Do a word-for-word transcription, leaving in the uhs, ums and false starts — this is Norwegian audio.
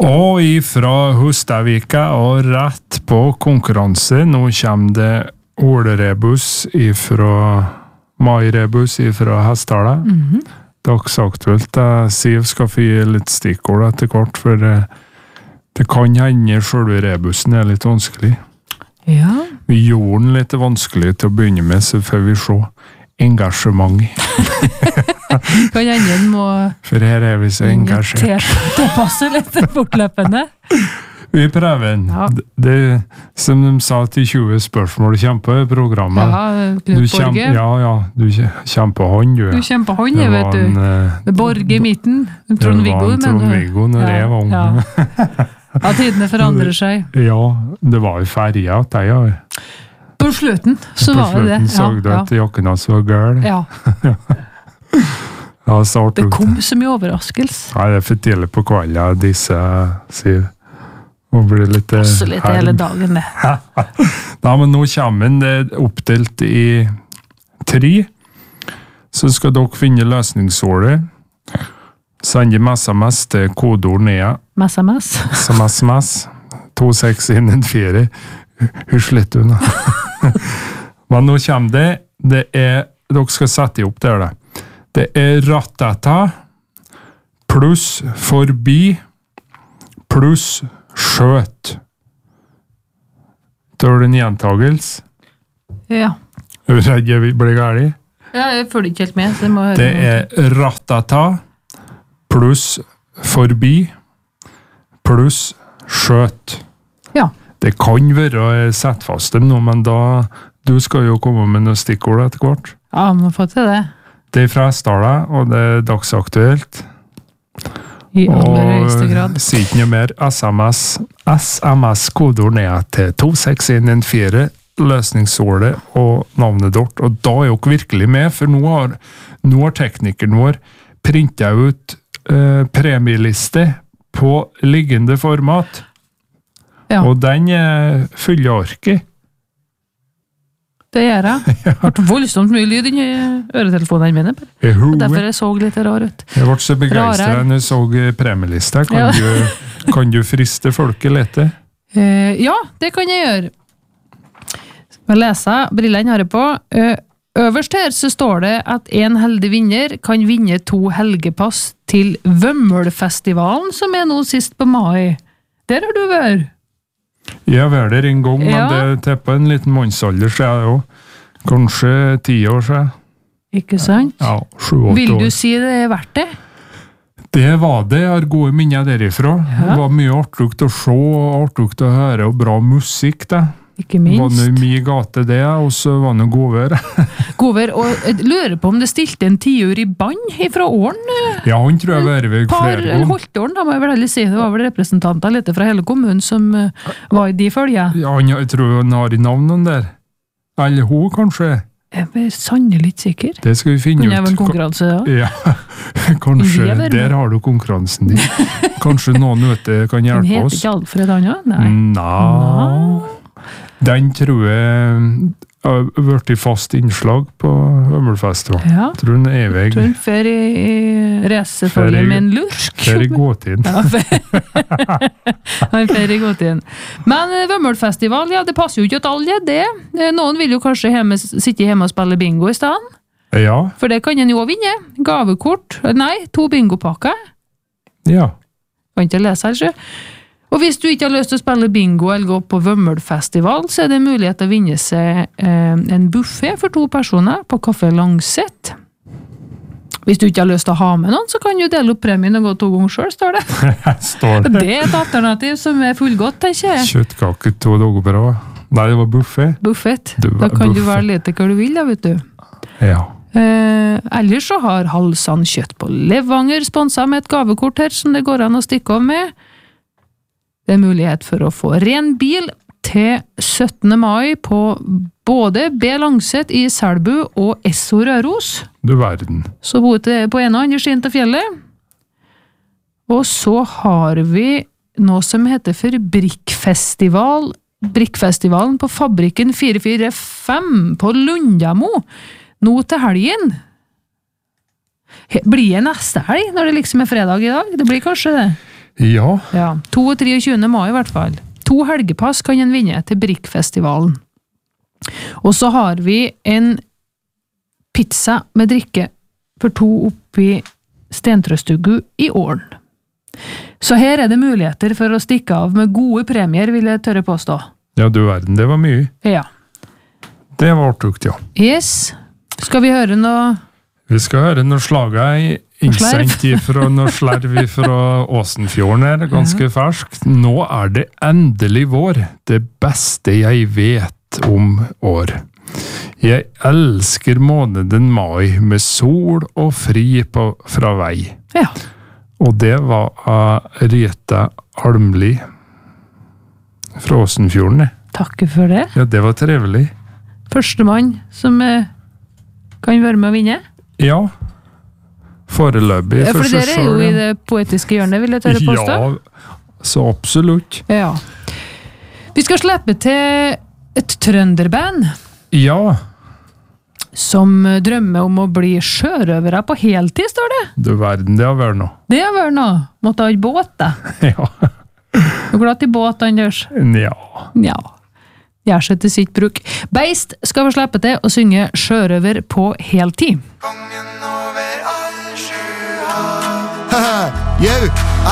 Og ifra Hustadvika og rett på konkurranse. Nå kommer det Ole-rebus ifra Mai-rebus ifra Hestala. Mhm. Dagsaktuelt. Siv skal få gi litt stikkord etter kvart, for det, det kan hende selve rebusen er litt vanskelig. Ja. Vi gjorde den litt vanskelig til å begynne med, så får vi se engasjement. Kan hende må For her er vi så engasjert. tilpasse litt fortløpende. Vi prøver den. Ja. Det, som de sa til tjue spørsmål, kjempe programmet. Ja, Du Knut kjem, Borge. ja, ja, du kjemper hånd, du. Du kjemper hånd, Det vet var du. en, eh, Med Borge i midten. det Trond-Viggo, var en mener du? Trond-Viggo når Ja, jeg var ung. ja. Ja, tidene forandrer seg. Ja, det var jo ferja at jeg har. På slutten, så På var det det. slutten så du Ja, at jakken hans var gøl. ja. Ja, så Det artig. kom så mye overraskelse. Nei, det er for tidlig på kvelden, disse sier. Og blir litt eh, Også litt herm. hele dagen, det. Nei, men nå kommer den, det er oppdelt i tre. Så skal dere finne løsningsordet. Sende med S M S til kodeord ned. Med S M S. Som S M S. to seks en fire. Husk litt unna. Men nå kommer det. Det er, dere skal sette opp der det. Det er rattata pluss forbi pluss skjøt. Tør du en gjentagelse? Ja. Er du redd jeg blir gærlig? Ja, jeg følger ikke helt med, så jeg må høre. Det er rattata pluss forbi pluss skjøt. Ja. Det kan være sett fast dem nå, men da du skal jo komme med noen stikkord etter hvert. Ja, må få til det. Det er fra Hestala, og det er dagsaktuelt. I aller høyeste Og grad. si ikke noe mer. S M S, S M S kodeord ned til to seks en fire, løsningsordet og navnet dort. Og da er dere virkelig med, for nå har, nå har teknikeren vår printet ut eh, premieliste på liggende format. Ja. Og den er full av orket. Det gjør jeg. Det ble voldsomt mye lyd inni øretelefonene mine. Jeg Og derfor jeg så litt rar ut. Jeg ble så begeistret Rarere. når jeg så premielista. Kan, Ja. du, kan du friste folket litt? Eh, ja, det kan jeg gjøre. Skal jeg lese, brillene har jeg på. Eh, øverst her så står det at en heldig vinner kan vinne to helgepass til Vømmølfestivalen, som er nå sist på mai. Der har du vært. Jeg var der en gang, men Ja. det er på en liten mannsalder, så jeg jo. Kanskje ti år siden. Ikke sant? Ja, sju-åtte Vil du år. si det er verdt det? Det var det, jeg har gode minner derifra. Ja. Det var mye artig å se, og artig å høre, og bra musikk, det. Ikke Det var minst. noe mye gate det, og så var det godvær. Godvær, og jeg lurer på om det stilte en tiur i band fra Åren. Ja, han tror jeg var ved Par, flere eller ganger. Holtåren, da må jeg vel heller si. Det var vel representanter litt fra hele kommunen som eh, var i de følge. Ja, han- jeg tror han har i navnen der. Eller hun, kanskje. Jeg er sannelig ikke sikker. Det skal vi finne Kunne jeg vel en ut. konkurranse da? Ja, kanskje. Elever, Der men- har du konkurransen din. Kanskje noen ute kan Den hjelpe heter oss. ikke Alfred Anna? Nei. Nå. Den tror jeg har vært i fast innslag på Vømmølfestival. Ja. Tror den er evig. Tror han fer i, i racerfølge Fer i- med en lursk. Fer i gåtiden. Ja, fer- Han fer i godt inn. Men eh, Vømmølfestival, ja, det passer jo ikke til alle det. Eh, Noen vil jo kanskje hjemme, sitte hjemme og spille bingo i stedet. Ja, For det kan en jo vinne. Gavekort. Nei, to bingopakker. ja. Kan ikke lese her, så. Og hvis du ikke har lyst til å spille bingo eller gå på Vømmølfestival, så er det mulighet til å vinne seg eh, en buffet for to personer på Kaffe Langset. Hvis du ikke har lyst til å ha med noen, så kan du dele opp premien og gå to ganger selv, står det. Står det. Det er et alternativ som er fullgodt, tenker jeg. Kjøttkake to dager bra. Nei, det var buffet. Buffet. Du, Da kan du buffet. være litt hva du vil, da, vet du. Ja. Eh, ellers så har Halsan kjøtt på Levanger sponset med et gavekort her, som det går an å stikke av med. Det er mulighet for å få ren bil til syttende mai på både B. Langset i Selbu og Esso Røros. Du verden. Så bor det på en og andre siden til fjellet. Og så har vi noe som heter for Brikkfestival. Brikkfestivalen på Fabrikken fire fire fem på Lundamo. Nå til helgen. He- Blir det neste helg, når det liksom er fredag i dag? Det blir kanskje det. Ja, Ja, to og tjuende mai i hvert fall. To helgepass kan en vinne til Brikkfestivalen. Og så har vi en pizza med drikke for to oppi Stentrøstugu i Åren. Så her er det muligheter for å stikke av med gode premier, vil jeg tørre påstå. ja du verden, det var mye. Ja. Det var tukt, ja. Yes. Skal vi høre noe? Vi skal høre noe slaga i innsendt fra noe slerv fra Åsenfjorden her, ganske fersk. Nå er det endelig vår, det beste jeg vet om år. Jeg elsker måneden mai med sol og fri på, fra vei. Ja. Og det var av Rita Almli fra Åsenfjorden. Takke for det. Ja, det var trevelig. Førstemann som eh, kan være med å vinne. Ja, foreløpig Ja, for for seg dere er jo selv, i ja. det poetiske hjørnet, vil jeg tørre påstå. Ja, så absolutt. Ja. Vi skal slippe til et trønderband Ja, som drømmer om å bli sjørøvere på heltid, står det. du verden, det har vært noe. Det har vært noe. Måtte ha et båt, da. Ja, Du er glad i båt, Anders? ja. Ja. Gjør seg til sitt bruk. Beist skal vi slippe til å synge sjørøver på heltid. Kongen over all sju hav. Haha, jau,